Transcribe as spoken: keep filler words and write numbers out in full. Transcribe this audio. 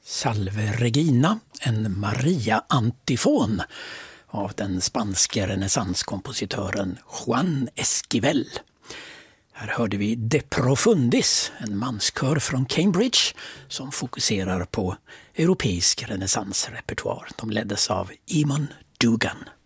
Salve Regina, en Maria-antifon av den spanske renässanskompositören Juan Esquivel. Här hörde vi De Profundis, en manskör från Cambridge som fokuserar på europeisk renässansrepertoar. De leddes av Eamon Dougan.